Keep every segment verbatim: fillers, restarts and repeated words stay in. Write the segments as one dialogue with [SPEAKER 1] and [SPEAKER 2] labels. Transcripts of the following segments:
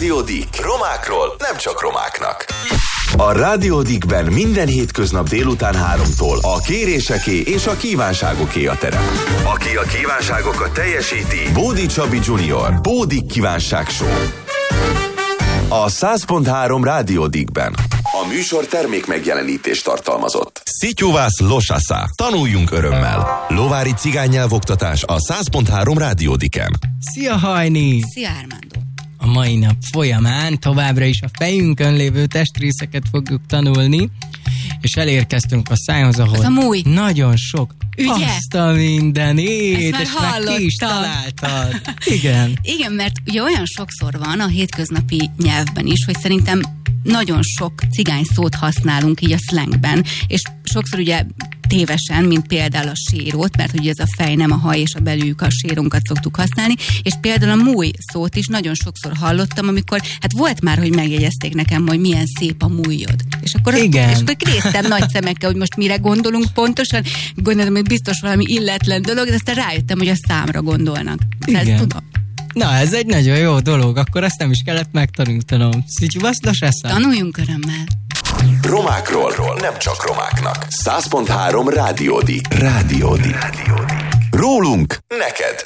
[SPEAKER 1] Rádió Dick. Romákról nem csak romáknak. A Rádió Dickben minden hétköznap délután háromtól a kéréseké és a kívánságoké a terep. Aki a kívánságokat teljesíti, Bódi Csabi junior Bódi Kívánság Show. A száz pont három Rádió Dickben. A műsor termék megjelenítést tartalmazott. Szityuvász Losasza. Tanuljunk örömmel. Lovári cigánynyelvoktatás a száz pont három Rádió Dicken.
[SPEAKER 2] Szia Hajni!
[SPEAKER 3] Szia Armando!
[SPEAKER 2] A mai nap folyamán továbbra is a fejünkön lévő testrészeket fogjuk tanulni, és elérkeztünk a szájhoz, ahol
[SPEAKER 3] az a múj.
[SPEAKER 2] Nagyon sok.
[SPEAKER 3] Ugye?
[SPEAKER 2] Azt a mindenét,
[SPEAKER 3] Ezt már
[SPEAKER 2] és már ki is találtad. Igen.
[SPEAKER 3] Igen, mert ugye olyan sokszor van a hétköznapi nyelvben is, hogy szerintem nagyon sok cigány szót használunk így a szlengben, és sokszor ugye tévesen, mint például a sérót, mert ugye ez a fej, nem a haj, és a belüljük a sérónkat szoktuk használni, és például a múj szót is nagyon sokszor hallottam, amikor, hát volt már, hogy megjegyezték nekem, hogy milyen szép a mújod. És akkor, azt, és akkor néztem nagy szemekkel, hogy most mire gondolunk pontosan, gondoltam, hogy biztos valami illetlen dolog, de aztán rájöttem, hogy a számra gondolnak.
[SPEAKER 2] Igen.
[SPEAKER 3] Ezt tudom.
[SPEAKER 2] Na, ez egy nagyon jó dolog, akkor ezt nem is kellett megtanultanom. Szityuvász Losasza.
[SPEAKER 3] Tanuljunk örömmel.
[SPEAKER 1] Romákról nem csak romáknak. száz pont három Rádió Dick. Rádió Dick. Rólunk neked.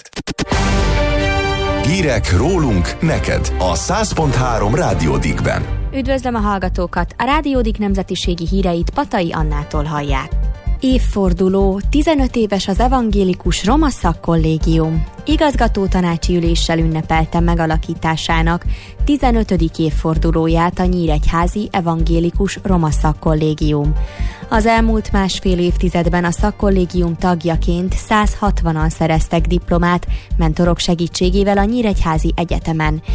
[SPEAKER 1] Hírek rólunk neked. A száz pont három Rádió Dickben.
[SPEAKER 4] Üdvözlöm a hallgatókat! A Rádió Dick nemzetiségi híreit Patai Annától hallják. Évforduló, tizenöt éves az evangélikus Roma Szakkollégium. Igazgató tanácsi üléssel ünnepelte megalakításának tizenötödik évfordulóját a Nyíregyházi Evangélikus Roma Szakkollégium. Az elmúlt másfél évtizedben a szakkollégium tagjaként száz hatvanan szereztek diplomát mentorok segítségével a Nyíregyházi Egyetemen.